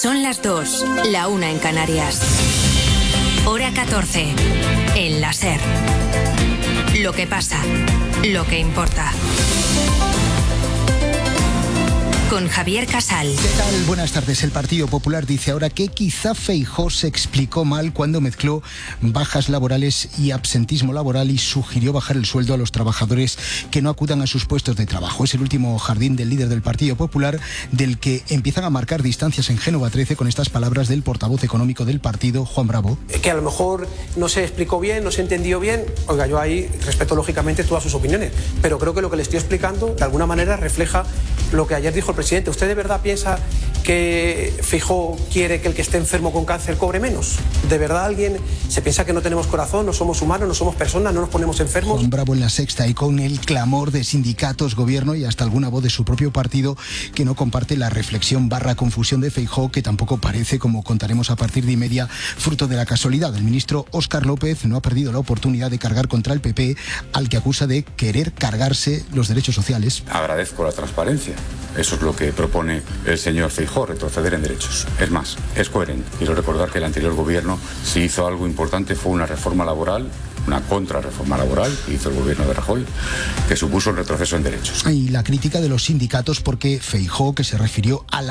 Son las 2, la 1 en Canarias. Hora 14, en la SER. Lo que pasa, lo que importa. Con Javier Casal. ¿Qué tal? Buenas tardes. El Partido Popular dice ahora que quizá Feijóo se explicó mal cuando mezcló bajas laborales y absentismo laboral y sugirió bajar el sueldo a los trabajadores que no acudan a sus puestos de trabajo. Es el último jardín del líder del Partido Popular, del que empiezan a marcar distancias en Génova 13 con estas palabras del portavoz económico del partido, Juan Bravo. Que a lo mejor no se explicó bien, no se entendió bien. Oiga, yo ahí respeto lógicamente todas sus opiniones, pero creo que lo que le estoy explicando de alguna manera refleja lo que ayer dijo el presidente. ¿Usted de verdad piensa que Feijóo quiere que el que esté enfermo con cáncer cobre menos? ¿De verdad alguien se piensa que no tenemos corazón, no somos humanos, no somos personas, no nos ponemos enfermos? Juan Bravo en La Sexta, y con el clamor de sindicatos, gobierno y hasta alguna voz de su propio partido que no comparte la reflexión / confusión de Feijóo, que tampoco parece, como contaremos a partir de y media, fruto de la casualidad. El ministro Óscar López no ha perdido la oportunidad de cargar contra el PP, al que acusa de querer cargarse los derechos sociales. Agradezco la transparencia. Eso es lo que propone el señor Feijóo, retroceder en derechos. Es más, es coherente. Quiero recordar que el anterior gobierno, si hizo algo importante, fue una reforma laboral, una contrarreforma laboral que hizo el gobierno de Rajoy, que supuso un retroceso en derechos. Y la crítica de los sindicatos porque Feijóo, que se refirió al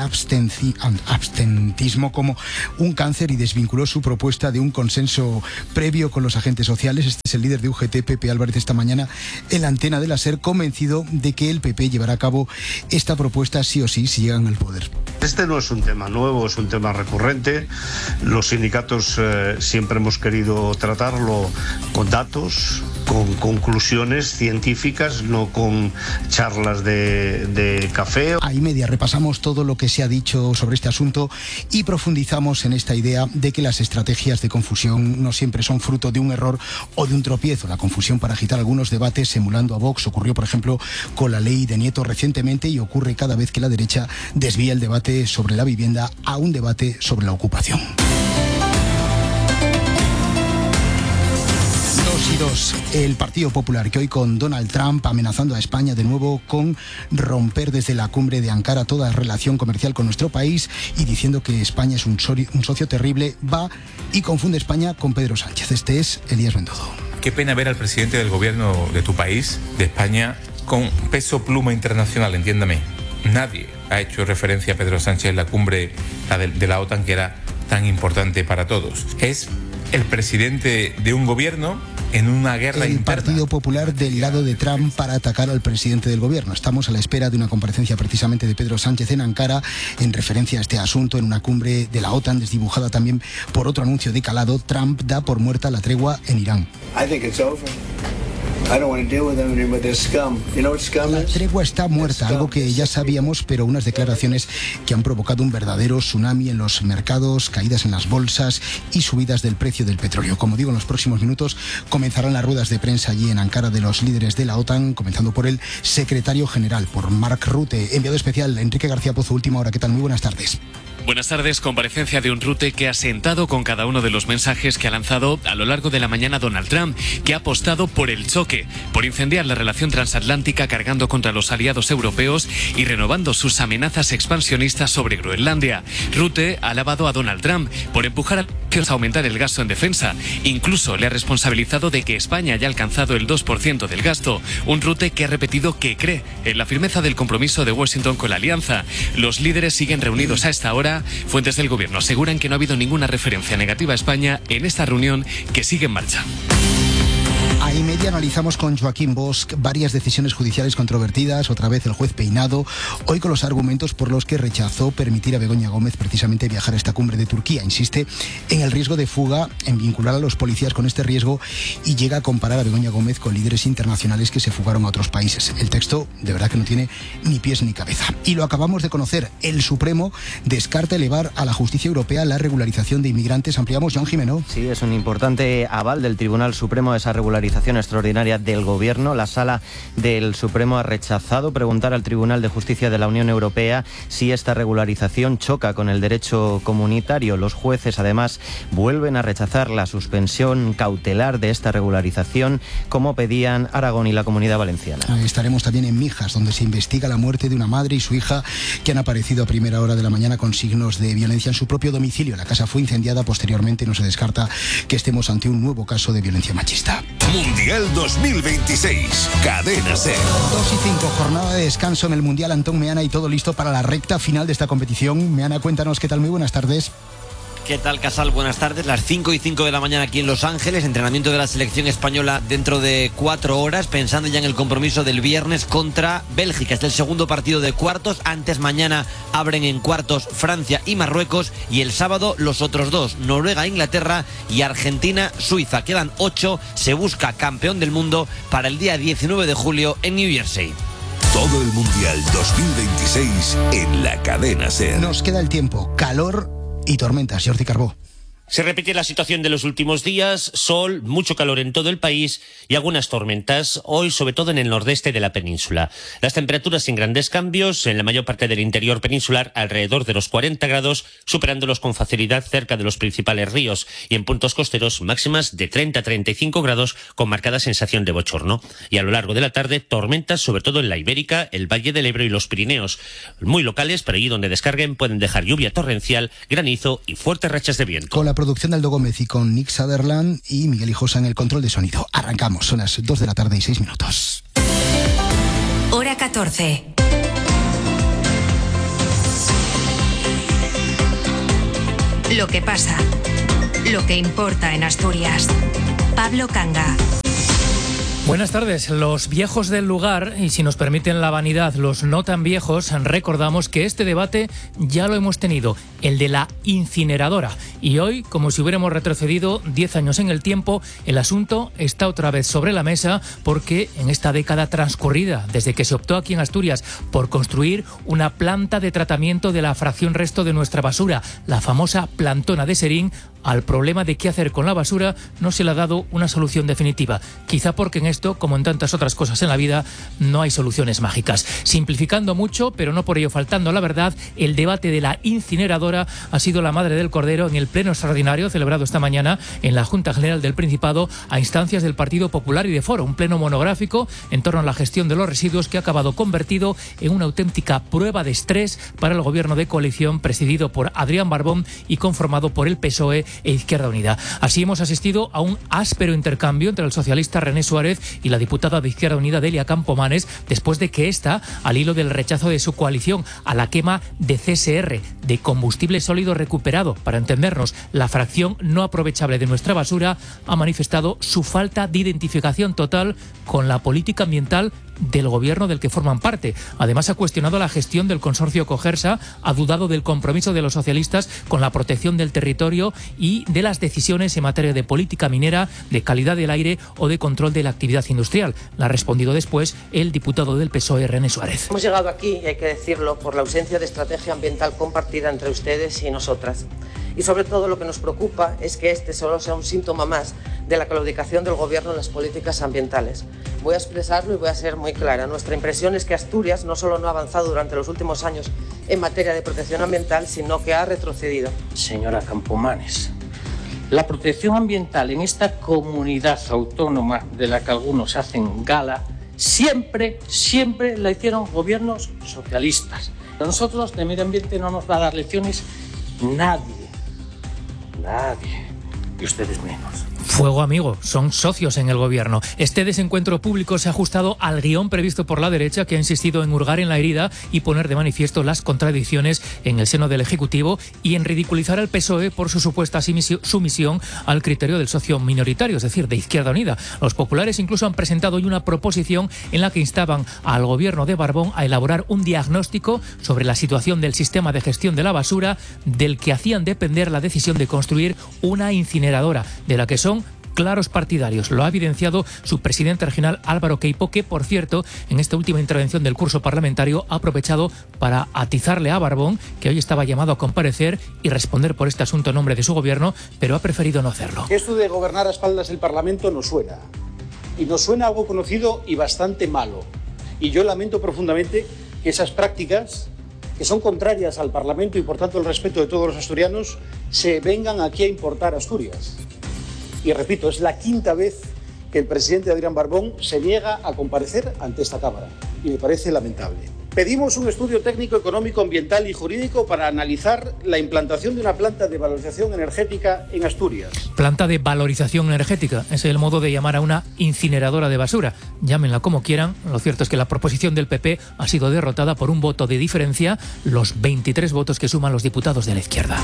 abstentismo como un cáncer y desvinculó su propuesta de un consenso previo con los agentes sociales. Este es el líder de UGT, Pepe Álvarez, esta mañana en la antena de la SER, convencido de que el PP llevará a cabo esta propuesta sí o sí si llegan al poder. Este no es un tema nuevo, es un tema recurrente. Los sindicatos siempre hemos querido tratarlo con datos, con conclusiones científicas, no con charlas de café. A y media repasamos todo lo que se ha dicho sobre este asunto y profundizamos en esta idea de que las estrategias de confusión no siempre son fruto de un error o de un tropiezo. La confusión para agitar algunos debates emulando a Vox ocurrió, por ejemplo, con la ley de Nieto recientemente y ocurre cada vez que la derecha desvía el debate sobre la vivienda a un debate sobre la ocupación. 2 y 2. El Partido Popular, que hoy con Donald Trump amenazando a España de nuevo con romper desde la cumbre de Ankara toda relación comercial con nuestro país y diciendo que España es un socio terrible, va y confunde España con Pedro Sánchez. Este es Elías Bendodo. Qué pena ver al presidente del gobierno de tu país, de España, con peso pluma internacional, entiéndame. Nadie ha hecho referencia a Pedro Sánchez en la cumbre de la OTAN, que era tan importante para todos. Es el presidente de un gobierno en una guerra interna. El Partido Popular del lado de Trump para atacar al presidente del gobierno. Estamos a la espera de una comparecencia precisamente de Pedro Sánchez en Ankara en referencia a este asunto en una cumbre de la OTAN desdibujada también por otro anuncio de calado. Trump da por muerta la tregua en Irán. La tregua está muerta, algo que ya sabíamos, pero unas declaraciones que han provocado un verdadero tsunami en los mercados, caídas en las bolsas y subidas del precio del petróleo. Como digo, en los próximos minutos comenzarán las ruedas de prensa allí en Ankara de los líderes de la OTAN, comenzando por el secretario general, por Mark Rutte. Enviado especial, Enrique García Pozo, Última Hora. ¿Qué tal? Muy buenas tardes. Buenas tardes. Comparecencia de un Rutte que ha sentado con cada uno de los mensajes que ha lanzado a lo largo de la mañana Donald Trump, que ha apostado por el choque, por incendiar la relación transatlántica cargando contra los aliados europeos y renovando sus amenazas expansionistas sobre Groenlandia. Rutte ha alabado a Donald Trump por empujar a aumentar el gasto en defensa. Incluso le ha responsabilizado de que España haya alcanzado el 2% del gasto. Un Rutte que ha repetido que cree en la firmeza del compromiso de Washington con la alianza. Los líderes siguen reunidos a esta hora. Fuentes del gobierno aseguran que no ha habido ninguna referencia negativa a España en esta reunión que sigue en marcha. A y media analizamos con Joaquín Bosch varias decisiones judiciales controvertidas, otra vez el juez Peinado, hoy con los argumentos por los que rechazó permitir a Begoña Gómez precisamente viajar a esta cumbre de Turquía. Insiste en el riesgo de fuga, en vincular a los policías con este riesgo y llega a comparar a Begoña Gómez con líderes internacionales que se fugaron a otros países. El texto de verdad que no tiene ni pies ni cabeza. Y lo acabamos de conocer, el Supremo descarta elevar a la justicia europea la regularización de inmigrantes. Ampliamos, Joan Jimeno. Sí, es un importante aval del Tribunal Supremo a esa regularización extraordinaria extraordinaria del Gobierno. La Sala del Supremo ha rechazado preguntar al Tribunal de Justicia de la Unión Europea si esta regularización choca con el derecho comunitario. Los jueces, además, vuelven a rechazar la suspensión cautelar de esta regularización, como pedían Aragón y la Comunidad Valenciana. Estaremos también en Mijas, donde se investiga la muerte de una madre y su hija que han aparecido a primera hora de la mañana con signos de violencia en su propio domicilio. La casa fue incendiada posteriormente. No se descarta que estemos ante un nuevo caso de violencia machista. Mundial 2026, Cadena SER. 2:05, jornada de descanso en el Mundial. Antón Meana, y todo listo para la recta final de esta competición. Meana, cuéntanos qué tal. Muy buenas tardes. ¿Qué tal, Casal? Buenas tardes. Las 5:05 de la mañana aquí en Los Ángeles. Entrenamiento de la selección española dentro de 4 horas, pensando ya en el compromiso del viernes contra Bélgica. Este es el segundo partido de cuartos. Antes, mañana abren en cuartos Francia y Marruecos. Y el sábado los otros dos, Noruega, Inglaterra y Argentina, Suiza. Quedan 8. Se busca campeón del mundo para el día 19 de julio en New Jersey. Todo el Mundial 2026 en la Cadena SER. Nos queda el tiempo, calor y tormentas. Jordi Carbó. Se repite la situación de los últimos días, sol, mucho calor en todo el país y algunas tormentas, hoy sobre todo en el nordeste de la península. Las temperaturas sin grandes cambios, en la mayor parte del interior peninsular alrededor de los 40 grados, superándolos con facilidad cerca de los principales ríos, y en puntos costeros máximas de 30 a 35 grados con marcada sensación de bochorno. Y a lo largo de la tarde, tormentas sobre todo en la Ibérica, el Valle del Ebro y los Pirineos, muy locales, pero allí donde descarguen pueden dejar lluvia torrencial, granizo y fuertes rachas de viento. Con la producción de Aldo Gómez y con Nick Sutherland y Miguel Hijosa en el control de sonido. Arrancamos, son las 2 de la tarde y 6 minutos. Hora 14. Lo que pasa, lo que importa en Asturias. Pablo Canga. Buenas tardes. Los viejos del lugar, y si nos permiten la vanidad, los no tan viejos, recordamos que este debate ya lo hemos tenido, el de la incineradora. Y hoy, como si hubiéramos retrocedido 10 años en el tiempo, el asunto está otra vez sobre la mesa, porque en esta década transcurrida, desde que se optó aquí en Asturias por construir una planta de tratamiento de la fracción resto de nuestra basura, la famosa plantona de Serín, al problema de qué hacer con la basura no se le ha dado una solución definitiva. Quizá porque en esto, como en tantas otras cosas en la vida, no hay soluciones mágicas. Simplificando mucho, pero no por ello faltando la verdad, el debate de la incineradora ha sido la madre del cordero en el pleno extraordinario celebrado esta mañana en la Junta General del Principado a instancias del Partido Popular y de Foro. Un pleno monográfico en torno a la gestión de los residuos que ha acabado convertido en una auténtica prueba de estrés para el gobierno de coalición presidido por Adrián Barbón y conformado por el PSOE e Izquierda Unida. Así hemos asistido a un áspero intercambio entre el socialista René Suárez y la diputada de Izquierda Unida Delia Campomanes, después de que esta, al hilo del rechazo de su coalición a la quema de CSR, de combustible sólido recuperado, para entendernos, la fracción no aprovechable de nuestra basura, ha manifestado su falta de identificación total con la política ambiental del gobierno del que forman parte. Además, ha cuestionado la gestión del consorcio Cogersa, ha dudado del compromiso de los socialistas con la protección del territorio y de las decisiones en materia de política minera, de calidad del aire o de control de la actividad industrial. La ha respondido después el diputado del PSOE, René Suárez. Hemos llegado aquí, y hay que decirlo, por la ausencia de estrategia ambiental compartida entre ustedes y nosotras. Y sobre todo lo que nos preocupa es que este solo sea un síntoma más de la claudicación del gobierno en las políticas ambientales. Voy a expresarlo y voy a ser muy clara. Nuestra impresión es que Asturias no solo no ha avanzado durante los últimos años en materia de protección ambiental, sino que ha retrocedido. Señora Campomanes, la protección ambiental en esta comunidad autónoma de la que algunos hacen gala, siempre la hicieron gobiernos socialistas. A nosotros de medio ambiente no nos va a dar lecciones nadie. Y ustedes menos. Fuego amigo, son socios en el gobierno. Este desencuentro público se ha ajustado al guión previsto por la derecha, que ha insistido en hurgar en la herida y poner de manifiesto las contradicciones en el seno del Ejecutivo y en ridiculizar al PSOE por su supuesta sumisión al criterio del socio minoritario, es decir, de Izquierda Unida. Los populares incluso han presentado hoy una proposición en la que instaban al gobierno de Barbón a elaborar un diagnóstico sobre la situación del sistema de gestión de la basura, del que hacían depender la decisión de construir una incineradora, de la que son claros partidarios. Lo ha evidenciado su presidente regional Álvaro Queipo, que, por cierto, en esta última intervención del curso parlamentario ha aprovechado para atizarle a Barbón, que hoy estaba llamado a comparecer y responder por este asunto en nombre de su gobierno, pero ha preferido no hacerlo. Esto de gobernar a espaldas del Parlamento no suena. y nos suena algo conocido y bastante malo. Y yo lamento profundamente que esas prácticas, que son contrarias al Parlamento y por tanto al respeto de todos los asturianos, se vengan aquí a importar Asturias. Y repito, es la quinta vez que el presidente Adrián Barbón se niega a comparecer ante esta Cámara y me parece lamentable. Pedimos un estudio técnico, económico, ambiental y jurídico para analizar la implantación de una planta de valorización energética en Asturias. Planta de valorización energética, ese es el modo de llamar a una incineradora de basura. Llámenla como quieran, lo cierto es que la proposición del PP ha sido derrotada por un voto de diferencia, los 23 votos que suman los diputados de la izquierda.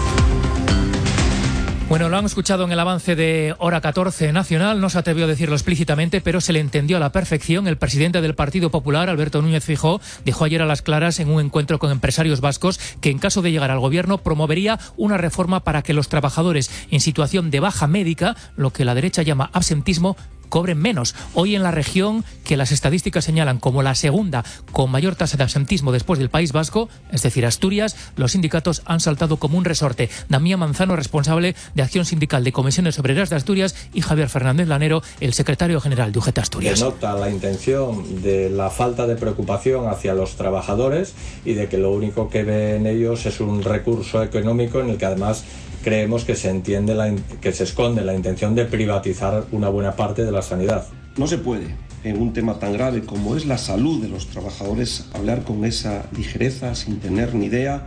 Bueno, lo han escuchado en el avance de Hora 14 Nacional, no se atrevió a decirlo explícitamente, pero se le entendió a la perfección. El presidente del Partido Popular, Alberto Núñez Feijóo, dijo ayer a las claras en un encuentro con empresarios vascos que en caso de llegar al gobierno promovería una reforma para que los trabajadores en situación de baja médica, lo que la derecha llama absentismo, cobren menos. Hoy en la región que las estadísticas señalan como la segunda con mayor tasa de absentismo después del País Vasco, es decir, Asturias, los sindicatos han saltado como un resorte. Damián Manzano, responsable de Acción Sindical de Comisiones Obreras de Asturias, y Javier Fernández Lanero, el secretario general de UGT Asturias. Denota la intención de la falta de preocupación hacia los trabajadores y de que lo único que ven ellos es un recurso económico en el que además creemos que se esconde la intención de privatizar una buena parte de la sanidad. No se puede, en un tema tan grave como es la salud de los trabajadores, hablar con esa ligereza, sin tener ni idea,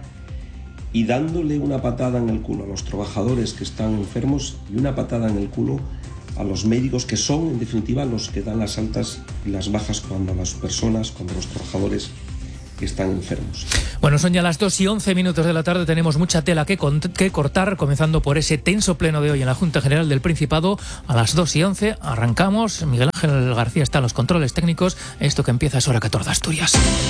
y dándole una patada en el culo a los trabajadores que están enfermos y una patada en el culo a los médicos, que son, en definitiva, los que dan las altas y las bajas cuando los trabajadores que están enfermos. Bueno, son ya las 2:11 de la tarde, tenemos mucha tela que cortar, comenzando por ese tenso pleno de hoy en la Junta General del Principado. A las 2:11 arrancamos. Miguel Ángel García está en los controles técnicos. Esto que empieza es Hora 14 Asturias.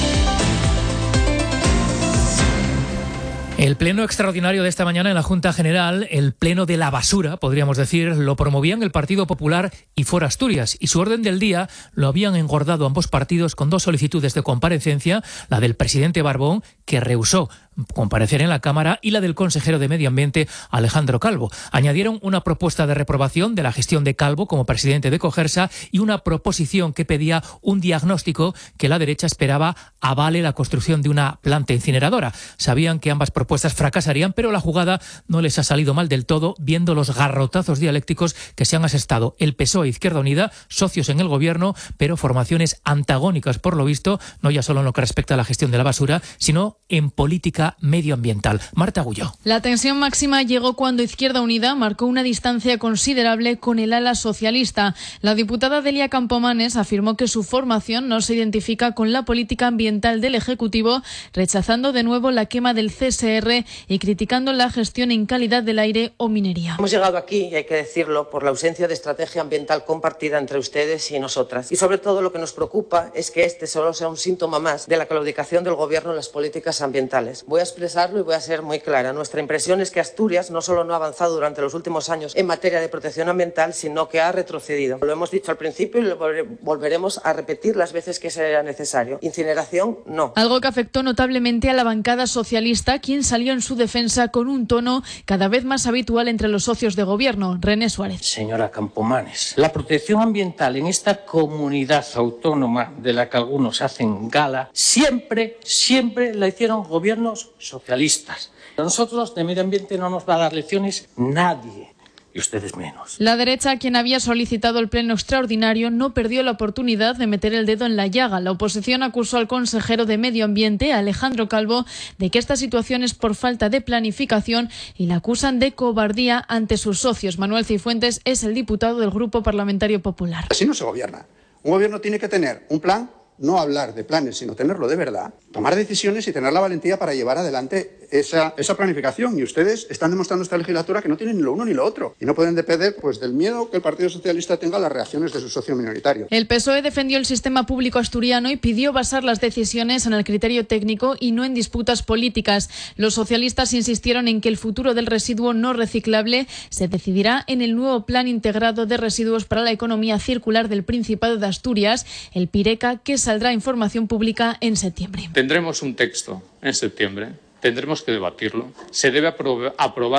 El pleno extraordinario de esta mañana en la Junta General, el pleno de la basura, podríamos decir, lo promovían el Partido Popular y Fora Asturias, y su orden del día lo habían engordado ambos partidos con dos solicitudes de comparecencia, la del presidente Barbón, que rehusó comparecer en la Cámara, y la del consejero de Medio Ambiente, Alejandro Calvo. Añadieron una propuesta de reprobación de la gestión de Calvo como presidente de Cogersa y una proposición que pedía un diagnóstico que la derecha esperaba avale la construcción de una planta incineradora. Sabían que ambas propuestas fracasarían, pero la jugada no les ha salido mal del todo, viendo los garrotazos dialécticos que se han asestado el PSOE e Izquierda Unida, socios en el gobierno, pero formaciones antagónicas por lo visto, no ya solo en lo que respecta a la gestión de la basura, sino en política medioambiental. Marta Agulló. La tensión máxima llegó cuando Izquierda Unida marcó una distancia considerable con el ala socialista. La diputada Delia Campomanes afirmó que su formación no se identifica con la política ambiental del Ejecutivo, rechazando de nuevo la quema del CSR y criticando la gestión en calidad del aire o minería. Hemos llegado aquí, y hay que decirlo, por la ausencia de estrategia ambiental compartida entre ustedes y nosotras. Y sobre todo lo que nos preocupa es que este solo sea un síntoma más de la claudicación del Gobierno en las políticas ambientales. Voy a expresarlo y voy a ser muy clara. Nuestra impresión es que Asturias no solo no ha avanzado durante los últimos años en materia de protección ambiental, sino que ha retrocedido. Lo hemos dicho al principio y lo volveremos a repetir las veces que sea necesario. Incineración, no. Algo que afectó notablemente a la bancada socialista, quien salió en su defensa con un tono cada vez más habitual entre los socios de gobierno. René Suárez. Señora Campomanes, la protección ambiental en esta comunidad autónoma de la que algunos hacen gala, siempre la hicieron gobiernos socialistas. A nosotros de medio ambiente no nos va a dar lecciones nadie. Y ustedes menos. La derecha, quien había solicitado el pleno extraordinario, no perdió la oportunidad de meter el dedo en la llaga. La oposición acusó al consejero de Medio Ambiente, Alejandro Calvo, de que esta situación es por falta de planificación y la acusan de cobardía ante sus socios. Manuel Cifuentes es el diputado del Grupo Parlamentario Popular. Así no se gobierna. Un gobierno tiene que tener un plan, no hablar de planes, sino tenerlo de verdad, tomar decisiones y tener la valentía para llevar adelante esa planificación. Y ustedes están demostrando esta legislatura que no tienen ni lo uno ni lo otro. Y no pueden depender del miedo que el Partido Socialista tenga a las reacciones de su socio minoritario. El PSOE defendió el sistema público asturiano y pidió basar las decisiones en el criterio técnico y no en disputas políticas. Los socialistas insistieron en que el futuro del residuo no reciclable se decidirá en el nuevo Plan Integrado de Residuos para la Economía Circular del Principado de Asturias, el PIRECA, que saldrá a información pública en septiembre. Tendremos un texto en septiembre, tendremos que debatirlo. Se debe aprobar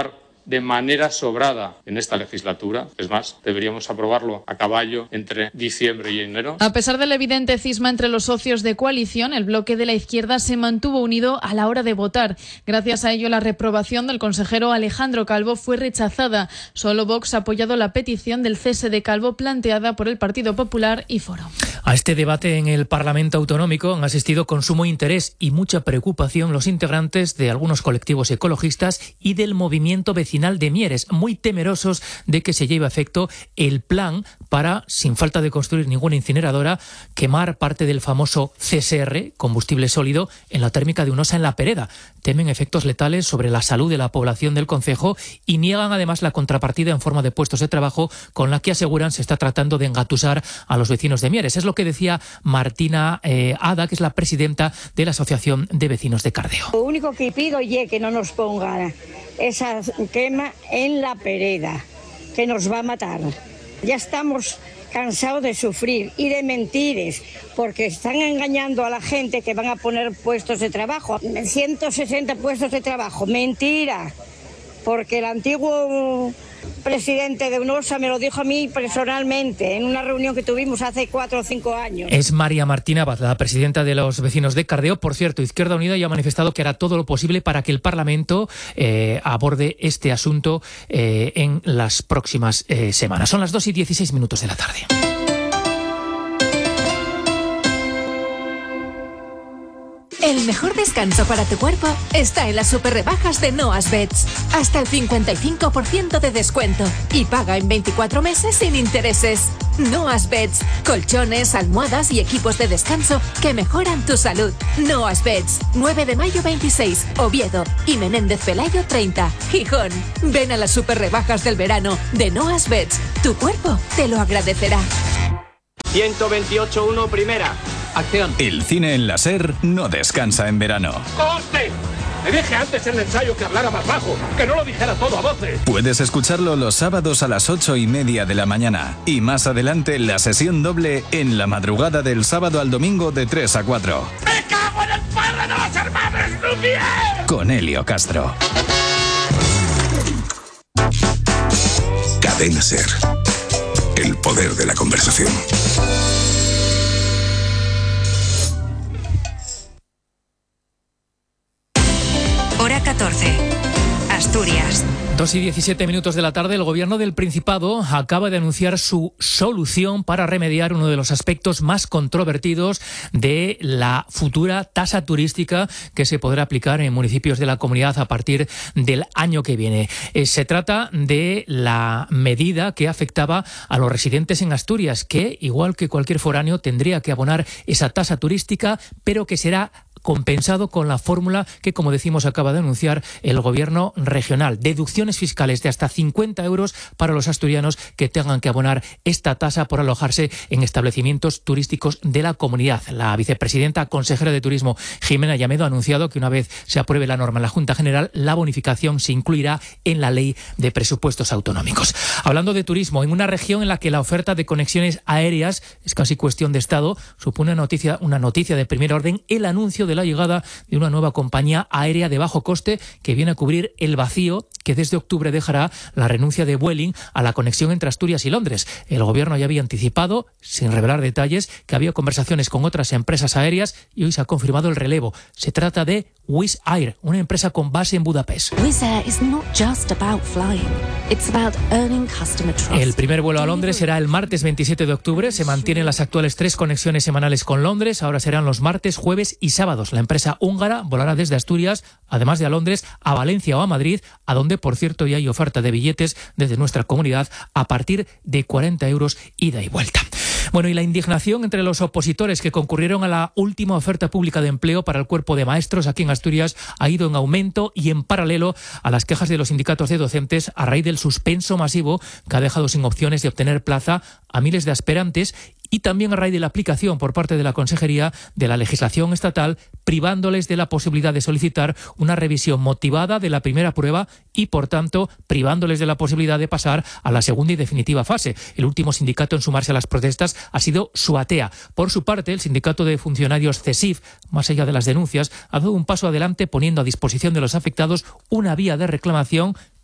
de manera sobrada en esta legislatura. Es más, deberíamos aprobarlo a caballo entre diciembre y enero. A pesar del evidente cisma entre los socios de coalición, el bloque de la izquierda se mantuvo unido a la hora de votar. Gracias a ello, la reprobación del consejero Alejandro Calvo fue rechazada. Solo Vox ha apoyado la petición del cese de Calvo planteada por el Partido Popular y Foro. A este debate en el Parlamento Autonómico han asistido con sumo interés y mucha preocupación los integrantes de algunos colectivos ecologistas y del movimiento vecinal de Mieres, muy temerosos de que se lleve a efecto el plan para, sin falta de construir ninguna incineradora, quemar parte del famoso CSR, combustible sólido, en la térmica de Unosa en La Pereda. Temen efectos letales sobre la salud de la población del concejo y niegan además la contrapartida en forma de puestos de trabajo con la que aseguran se está tratando de engatusar a los vecinos de Mieres. Es lo que decía Martina Ada, que es la presidenta de la Asociación de Vecinos de Cardeo. Lo único que pido es que no nos pongan esa quema en La Pereda, que nos va a matar. Ya estamos cansados de sufrir y de mentiras, porque están engañando a la gente que van a poner puestos de trabajo, 160 puestos de trabajo. Mentira, porque el antiguo presidente de Unosa me lo dijo a mí personalmente en una reunión que tuvimos hace 4 o 5 años. Es María Martín Abad, la presidenta de los vecinos de Cardeo. Por cierto, Izquierda Unida ya ha manifestado que hará todo lo posible para que el Parlamento aborde este asunto en las próximas semanas. Son las 2:16 de la tarde. El mejor descanso para tu cuerpo está en las superrebajas de Noas Beds. Hasta el 55% de descuento y paga en 24 meses sin intereses. Noas Beds, colchones, almohadas y equipos de descanso que mejoran tu salud. Noas Beds, 9 de mayo 26, Oviedo y Menéndez Pelayo 30, Gijón. Ven a las superrebajas del verano de Noas Beds. Tu cuerpo te lo agradecerá. 128.1 primera. Acción. El cine en la SER no descansa en verano. ¡Coste! Le dije antes en el ensayo que hablara más bajo, que no lo dijera todo a voces. Puedes escucharlo los sábados a las 8:30 de la mañana. Y más adelante la sesión doble en la madrugada del sábado al domingo de 3 a 4. ¡Me cago en el padre de los hermanos Lumière! Con Helio Castro. Cadena SER. El poder de la conversación. Hora 14. Asturias. 2:17 de la tarde, el Gobierno del Principado acaba de anunciar su solución para remediar uno de los aspectos más controvertidos de la futura tasa turística que se podrá aplicar en municipios de la comunidad a partir del año que viene. Se trata de la medida que afectaba a los residentes en Asturias, que, igual que cualquier foráneo, tendría que abonar esa tasa turística, pero que será compensado con la fórmula que, como decimos, acaba de anunciar el Gobierno regional. Deducciones fiscales de hasta 50 euros para los asturianos que tengan que abonar esta tasa por alojarse en establecimientos turísticos de la comunidad. La vicepresidenta consejera de Turismo, Jimena Llamedo, ha anunciado que una vez se apruebe la norma en la Junta General, la bonificación se incluirá en la Ley de Presupuestos Autonómicos. Hablando de turismo, en una región en la que la oferta de conexiones aéreas es casi cuestión de Estado, supone una noticia de primer orden el anuncio de la llegada de una nueva compañía aérea de bajo coste que viene a cubrir el vacío que desde octubre dejará la renuncia de Vueling a la conexión entre Asturias y Londres. El Gobierno ya había anticipado, sin revelar detalles, que había conversaciones con otras empresas aéreas y hoy se ha confirmado el relevo. Se trata de Wizz Air, una empresa con base en Budapest. Wizz Air is not just about flying. It's about earning customer trust. El primer vuelo a Londres será el martes 27 de octubre. Se mantienen las actuales 3 conexiones semanales con Londres. Ahora serán los martes, jueves y sábados. La empresa húngara volará desde Asturias, además de a Londres, a Valencia o a Madrid, a donde, por cierto, ya hay oferta de billetes desde nuestra comunidad a partir de 40 euros ida y vuelta. Bueno, y la indignación entre los opositores que concurrieron a la última oferta pública de empleo para el cuerpo de maestros aquí en Asturias ha ido en aumento y en paralelo a las quejas de los sindicatos de docentes a raíz del suspenso masivo que ha dejado sin opciones de obtener plaza a miles de aspirantes y también a raíz de la aplicación por parte de la Consejería de la legislación estatal, privándoles de la posibilidad de solicitar una revisión motivada de la primera prueba y, por tanto, privándoles de la posibilidad de pasar a la segunda y definitiva fase. El último sindicato en sumarse a las protestas ha sido Suatea. Por su parte, el sindicato de funcionarios CESIF, más allá de las denuncias, ha dado un paso adelante poniendo a disposición de los afectados una vía de reclamación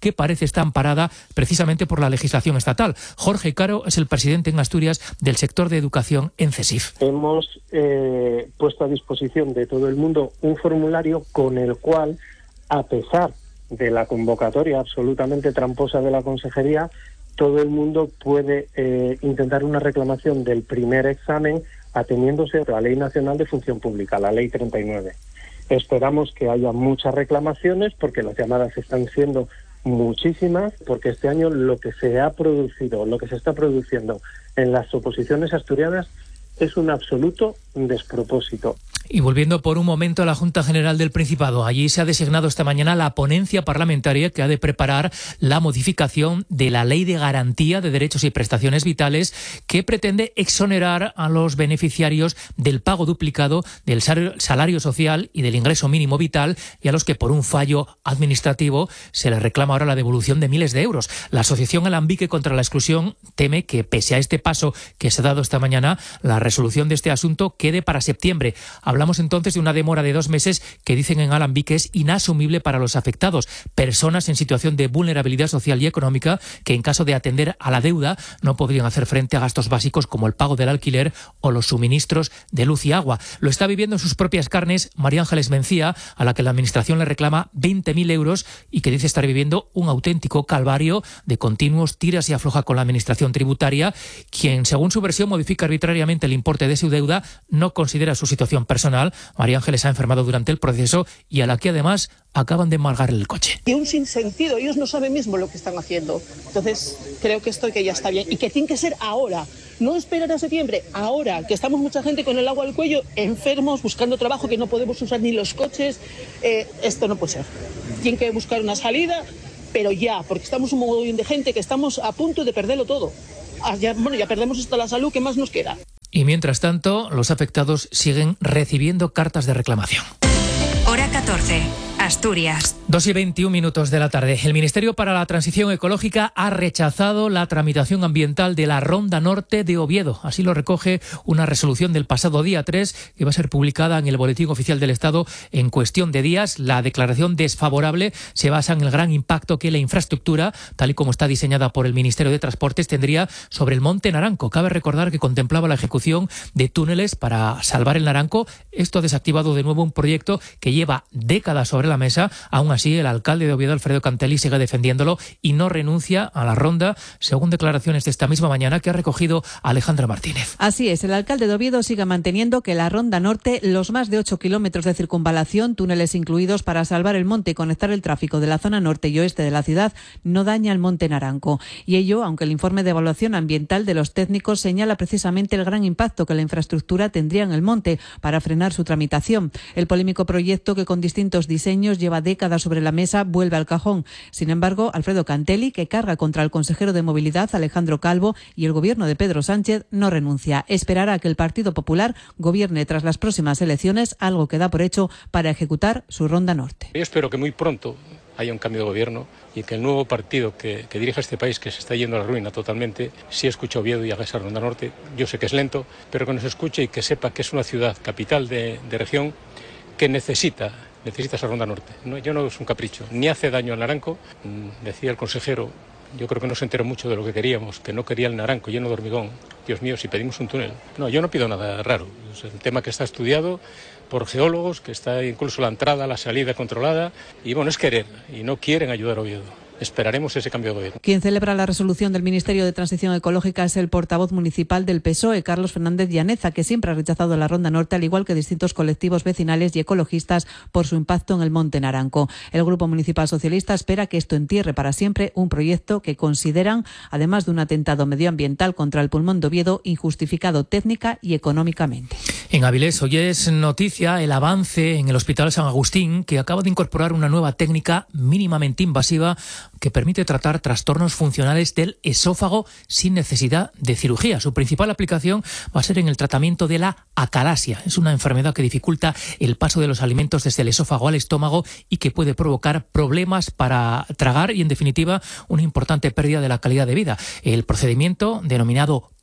que parece estar amparada precisamente por la legislación estatal. Jorge Caro es el presidente en Asturias del sector de educación en CESIF. Hemos puesto a disposición de todo el mundo un formulario con el cual, a pesar de la convocatoria absolutamente tramposa de la Consejería, todo el mundo puede intentar una reclamación del primer examen ateniéndose a la Ley Nacional de Función Pública, la Ley 39. Esperamos que haya muchas reclamaciones porque las llamadas están siendo muchísimas, porque este año lo que se ha producido, lo que se está produciendo en las oposiciones asturianas es un absoluto despropósito. Y volviendo por un momento a la Junta General del Principado, allí se ha designado esta mañana la ponencia parlamentaria que ha de preparar la modificación de la Ley de Garantía de Derechos y Prestaciones Vitales, que pretende exonerar a los beneficiarios del pago duplicado del salario social y del ingreso mínimo vital, y a los que por un fallo administrativo se les reclama ahora la devolución de miles de euros. La Asociación Alambique contra la Exclusión teme que, pese a este paso que se ha dado esta mañana, la resolución de este asunto quede para septiembre. Hablamos entonces de una demora de 2 meses que dicen en Alambique es inasumible para los afectados, personas en situación de vulnerabilidad social y económica que en caso de atender a la deuda no podrían hacer frente a gastos básicos como el pago del alquiler o los suministros de luz y agua. Lo está viviendo en sus propias carnes María Ángeles Mencía, a la que la Administración le reclama 20.000 euros y que dice estar viviendo un auténtico calvario de continuos tiras y afloja con la Administración tributaria, quien, según su versión, modifica arbitrariamente el importe de su deuda, no considera su situación personal. María Ángeles ha enfermado durante el proceso y a la que además acaban de embargar el coche. Y un sinsentido, ellos no saben mismo lo que están haciendo. Entonces, creo que esto que ya está bien y que tiene que ser ahora. No esperar a septiembre, ahora, que estamos mucha gente con el agua al cuello, enfermos, buscando trabajo, que no podemos usar ni los coches. Esto no puede ser. Tienen que buscar una salida, pero ya, porque estamos un montón de gente que estamos a punto de perderlo todo. Ya perdemos hasta la salud, ¿qué más nos queda? Y mientras tanto, los afectados siguen recibiendo cartas de reclamación. Hora 14, Asturias. 2:21 de la tarde. El Ministerio para la Transición Ecológica ha rechazado la tramitación ambiental de la Ronda Norte de Oviedo. Así lo recoge una resolución del pasado día 3 que va a ser publicada en el Boletín Oficial del Estado en cuestión de días. La declaración desfavorable se basa en el gran impacto que la infraestructura, tal y como está diseñada por el Ministerio de Transportes, tendría sobre el Monte Naranco. Cabe recordar que contemplaba la ejecución de túneles para salvar el Naranco. Esto ha desactivado de nuevo un proyecto que lleva décadas sobre la mesa. Aún así, el alcalde de Oviedo, Alfredo Cantelli, sigue defendiéndolo y no renuncia a la ronda, según declaraciones de esta misma mañana que ha recogido Alejandra Martínez. Así es, el alcalde de Oviedo sigue manteniendo que la Ronda Norte, los más de 8 kilómetros de circunvalación, túneles incluidos para salvar el monte y conectar el tráfico de la zona norte y oeste de la ciudad, no daña el Monte Naranco. Y ello, aunque el informe de evaluación ambiental de los técnicos señala precisamente el gran impacto que la infraestructura tendría en el monte para frenar su tramitación. El polémico proyecto, que con distintos diseños lleva décadas sobre la mesa, vuelve al cajón. Sin embargo, Alfredo Cantelli, que carga contra el consejero de Movilidad, Alejandro Calvo, y el gobierno de Pedro Sánchez, no renuncia. Esperará a que el Partido Popular gobierne tras las próximas elecciones, algo que da por hecho para ejecutar su Ronda Norte. Yo espero que muy pronto haya un cambio de gobierno y que el nuevo partido que dirige este país, que se está yendo a la ruina totalmente, sí escuche Oviedo y haga esa Ronda Norte. Yo sé que es lento, pero que nos escuche y que sepa que es una ciudad capital de región que necesita esa Ronda Norte. No es un capricho, ni hace daño al Naranco. Decía el consejero, yo creo que no se enteró mucho de lo que queríamos, que no quería el Naranco lleno de hormigón. Dios mío, si pedimos un túnel. No, yo no pido nada raro. Es un tema que está estudiado por geólogos, que está incluso la entrada, la salida controlada. Y bueno, es querer, y no quieren ayudar a Oviedo. Esperaremos ese cambio de gobierno. Quien celebra la resolución del Ministerio de Transición Ecológica es el portavoz municipal del PSOE, Carlos Fernández Llaneza, que siempre ha rechazado la Ronda Norte, al igual que distintos colectivos vecinales y ecologistas, por su impacto en el Monte Naranco. El Grupo Municipal Socialista espera que esto entierre para siempre un proyecto que consideran, además de un atentado medioambiental contra el pulmón de Oviedo, injustificado técnica y económicamente. En Avilés hoy es noticia el avance en el Hospital San Agustín, que acaba de incorporar una nueva técnica mínimamente invasiva que permite tratar trastornos funcionales del esófago sin necesidad de cirugía. Su principal aplicación va a ser en el tratamiento de la acalasia. Es una enfermedad que dificulta el paso de los alimentos desde el esófago al estómago y que puede provocar problemas para tragar y, en definitiva, una importante pérdida de la calidad de vida. El procedimiento, denominado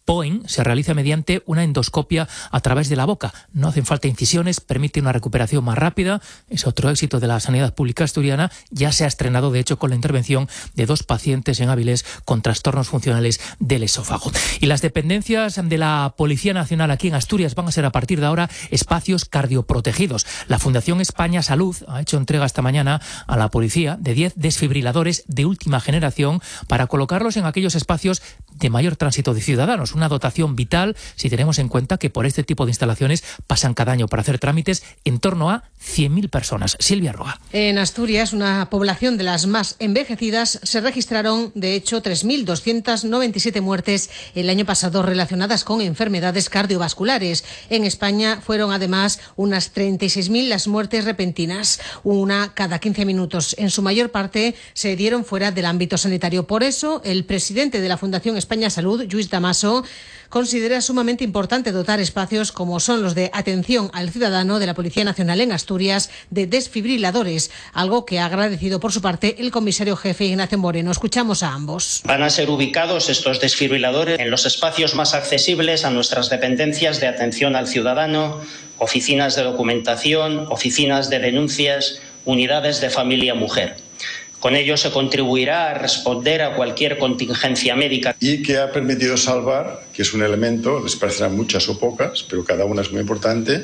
POEN se realiza mediante una endoscopia a través de la boca. No hacen falta incisiones, permite una recuperación más rápida. Es otro éxito de la sanidad pública asturiana. Ya se ha estrenado, de hecho, con la intervención de 2 pacientes en Avilés con trastornos funcionales del esófago. Y las dependencias de la Policía Nacional aquí en Asturias van a ser a partir de ahora espacios cardioprotegidos. La Fundación España Salud ha hecho entrega esta mañana a la policía de 10 desfibriladores de última generación para colocarlos en aquellos espacios de mayor tránsito de ciudadanos. Una dotación vital si tenemos en cuenta que por este tipo de instalaciones pasan cada año para hacer trámites en torno a 100.000 personas. Silvia Roa. En Asturias, una población de las más envejecidas, se registraron, de hecho, 3.297 muertes el año pasado relacionadas con enfermedades cardiovasculares. En España fueron, además, unas 36.000 las muertes repentinas, una cada 15 minutos. En su mayor parte se dieron fuera del ámbito sanitario. Por eso, el presidente de la Fundación España Salud, Lluís Damaso, considera sumamente importante dotar espacios como son los de atención al ciudadano de la Policía Nacional en Asturias de desfibriladores, algo que ha agradecido por su parte el comisario jefe Ignacio Moreno. Escuchamos a ambos. Van a ser ubicados estos desfibriladores en los espacios más accesibles a nuestras dependencias de atención al ciudadano, oficinas de documentación, oficinas de denuncias, unidades de familia mujer. Con ello se contribuirá a responder a cualquier contingencia médica. Y que ha permitido salvar, que es un elemento, les parecerán muchas o pocas, pero cada una es muy importante,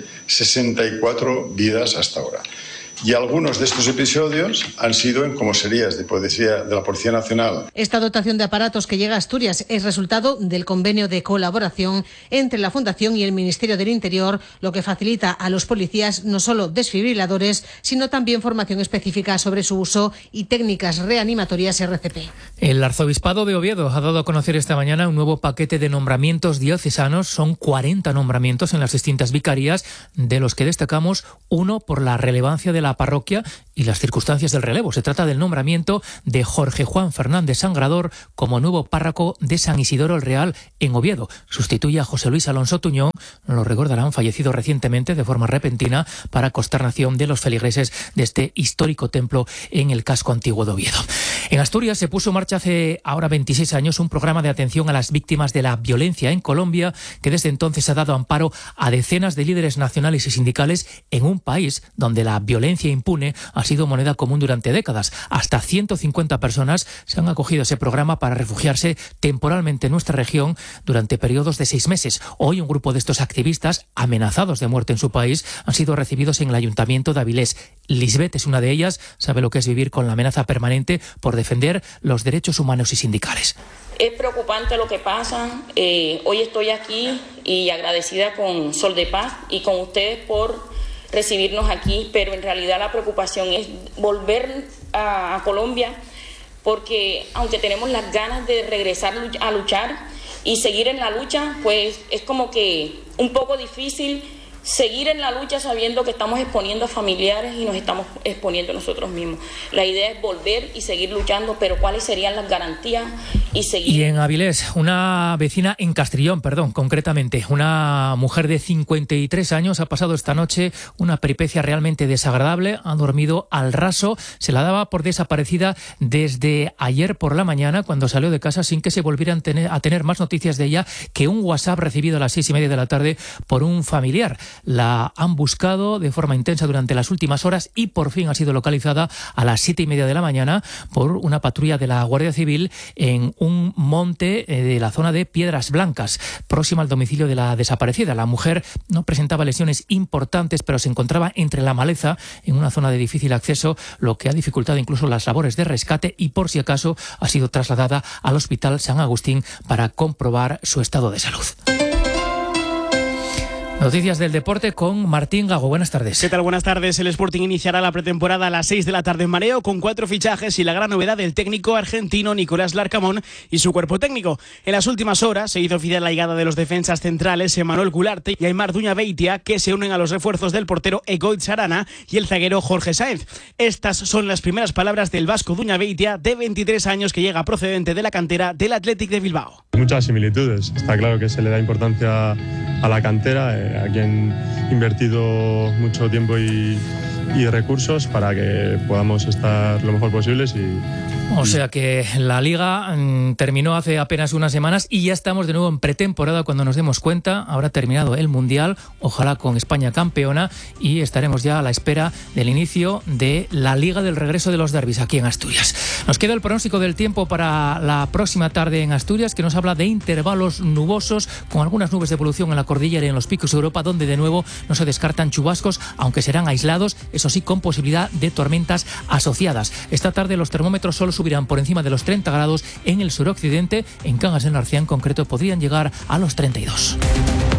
64 vidas hasta ahora. Y algunos de estos episodios han sido en comisarías de la Policía Nacional. Esta dotación de aparatos que llega a Asturias es resultado del convenio de colaboración entre la Fundación y el Ministerio del Interior, lo que facilita a los policías no solo desfibriladores, sino también formación específica sobre su uso y técnicas reanimatorias RCP. El Arzobispado de Oviedo ha dado a conocer esta mañana un nuevo paquete de nombramientos diocesanos. Son 40 nombramientos en las distintas vicarías, de los que destacamos uno por la relevancia de la parroquia y las circunstancias del relevo. Se trata del nombramiento de Jorge Juan Fernández Sangrador como nuevo párroco de San Isidoro el Real en Oviedo. Sustituye a José Luis Alonso Tuñón, lo recordarán, fallecido recientemente de forma repentina para consternación de los feligreses de este histórico templo en el casco antiguo de Oviedo. En Asturias se puso en marcha hace ahora 26 años un programa de atención a las víctimas de la violencia en Colombia, que desde entonces ha dado amparo a decenas de líderes nacionales y sindicales en un país donde la violencia impune ha sido moneda común durante décadas. Hasta 150 personas se han acogido a ese programa para refugiarse temporalmente en nuestra región durante periodos de 6 meses. Hoy un grupo de estos activistas, amenazados de muerte en su país, han sido recibidos en el Ayuntamiento de Avilés. Lisbeth es una de ellas, sabe lo que es vivir con la amenaza permanente por defender los derechos humanos y sindicales. Es preocupante lo que pasa. Hoy estoy aquí y agradecida con Sol de Paz y con ustedes por recibirnos aquí, pero en realidad la preocupación es volver a Colombia, porque aunque tenemos las ganas de regresar a luchar y seguir en la lucha, pues es como que un poco difícil seguir en la lucha sabiendo que estamos exponiendo a familiares y nos estamos exponiendo a nosotros mismos. La idea es volver y seguir luchando, pero ¿cuáles serían las garantías? Y en Avilés, una vecina en Castrillón, concretamente, una mujer de 53 años ha pasado esta noche una peripecia realmente desagradable. Ha dormido al raso, se la daba por desaparecida desde ayer por la mañana, cuando salió de casa, sin que se volvieran a tener más noticias de ella que un WhatsApp recibido a las 6:30 de la tarde por un familiar. La han buscado de forma intensa durante las últimas horas y por fin ha sido localizada a las 7:30 de la mañana por una patrulla de la Guardia Civil en un monte de la zona de Piedras Blancas, próxima al domicilio de la desaparecida. La mujer no presentaba lesiones importantes, pero se encontraba entre la maleza en una zona de difícil acceso, lo que ha dificultado incluso las labores de rescate, y por si acaso ha sido trasladada al Hospital San Agustín para comprobar su estado de salud. Noticias del deporte con Martín Gago. Buenas tardes. ¿Qué tal? Buenas tardes. El Sporting iniciará la pretemporada a las 6 de la tarde en Mareo con 4 fichajes y la gran novedad del técnico argentino Nicolás Larcamón y su cuerpo técnico. En las últimas horas se hizo oficial la llegada de los defensas centrales Emmanuel Gularte y Aimar Duñabeitia, que se unen a los refuerzos del portero Egoitz Arana y el zaguero Jorge Sáenz. Estas son las primeras palabras del vasco Duñabeitia, de 23 años, que llega procedente de la cantera del Athletic de Bilbao. Muchas similitudes. Está claro que se le da importancia a la cantera, a quien he invertido mucho tiempo y y recursos para que podamos estar lo mejor posibles. O sea que la Liga terminó hace apenas unas semanas y ya estamos de nuevo en pretemporada cuando nos demos cuenta. Habrá terminado el Mundial, ojalá con España campeona, y estaremos ya a la espera del inicio de la Liga, del regreso de los derbis aquí en Asturias. Nos queda el pronóstico del tiempo para la próxima tarde en Asturias, que nos habla de intervalos nubosos con algunas nubes de evolución en la cordillera y en los picos de Europa, donde de nuevo no se descartan chubascos, aunque serán aislados, eso sí, con posibilidad de tormentas asociadas. Esta tarde los termómetros solo subirán por encima de los 30 grados en el suroccidente. En Cangas de Narcea en concreto podrían llegar a los 32.